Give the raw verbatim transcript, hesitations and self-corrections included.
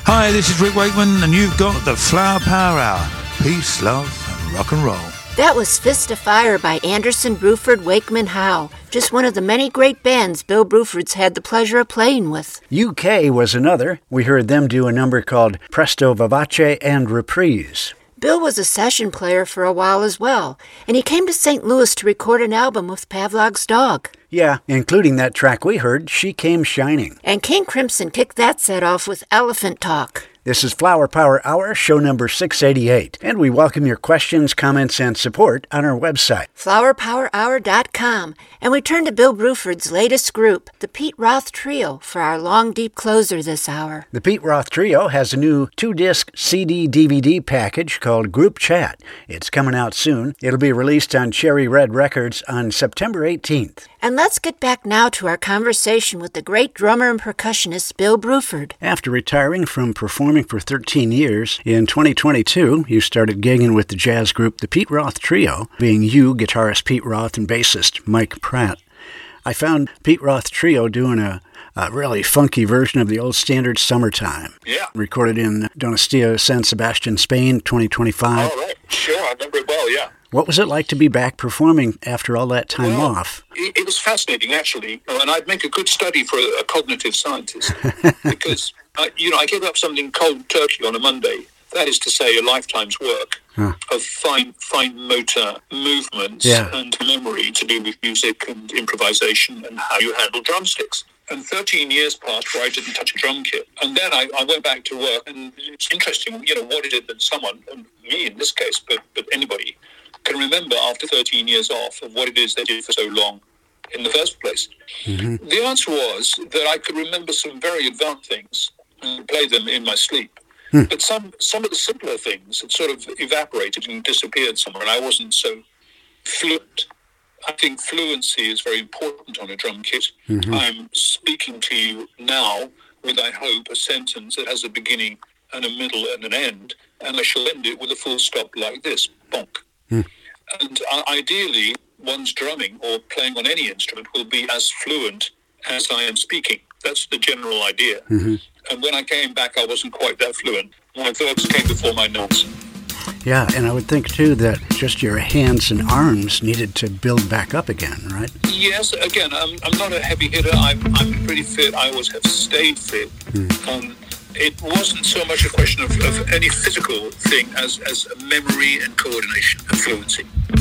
Hi, this is Rick Wakeman, and you've got the Flower Power Hour. Peace, love, and rock and roll. That was Fist of Fire by Anderson, Bruford, Wakeman, Howe. Just one of the many great bands Bill Bruford's had the pleasure of playing with. U K was another. We heard them do a number called Presto Vivace and Reprise. Bill was a session player for a while as well, and he came to Saint Louis to record an album with Pavlov's Dog. Yeah, including that track we heard, She Came Shining. And King Crimson kicked that set off with Elephant Talk. This is Flower Power Hour, show number six eighty-eight, and we welcome your questions, comments, and support on our website, flower power hour dot com. And we turn to Bill Bruford's latest group, the Pete Roth Trio, for our long, deep closer this hour. The Pete Roth Trio has a new two-disc C D D V D package called Group Chat. It's coming out soon. It'll be released on Cherry Red Records on September eighteenth. And let's get back now to our conversation with the great drummer and percussionist Bill Bruford. After retiring from performing for thirteen years, in twenty twenty-two, you started gigging with the jazz group the Pete Roth Trio, being you, guitarist Pete Roth, and bassist Mike Pratt. I found Pete Roth Trio doing a, a really funky version of the old standard Summertime. Yeah. Recorded in Donostia, San Sebastian, Spain, twenty twenty-five. All right. Sure, I remember it well, yeah. What was it like to be back performing after all that time well, off? It, it was fascinating, actually, and I'd make a good study for a, a cognitive scientist because, uh, you know, I gave up something cold turkey on a Monday. That is to say, a lifetime's work huh. of fine, fine motor movements yeah. and memory to do with music and improvisation and how you handle drumsticks. And thirteen years passed where I didn't touch a drum kit. And then I, I went back to work, and it's interesting, you know, what is it that someone, and me in this case, but, but anybody, can remember after thirteen years off of what it is they did for so long in the first place. Mm-hmm. The answer was that I could remember some very advanced things and play them in my sleep. Hmm. But some, some of the simpler things had sort of evaporated and disappeared somewhere, and I wasn't so fluent. I think fluency is very important on a drum kit. Mm-hmm. I'm speaking to you now with, I hope, a sentence that has a beginning and a middle and an end, and I shall end it with a full stop like this, bonk. Hmm. And uh, ideally, one's drumming or playing on any instrument will be as fluent as I am speaking. That's the general idea. Mm-hmm. And when I came back, I wasn't quite that fluent. My verbs came before my notes. Yeah, and I would think, too, that just your hands and arms needed to build back up again, right? Yes, again, I'm, I'm not a heavy hitter. I'm, I'm pretty fit. I always have stayed fit. Mm. Um, it wasn't so much a question of, of any physical thing as, as memory and coordination and fluency.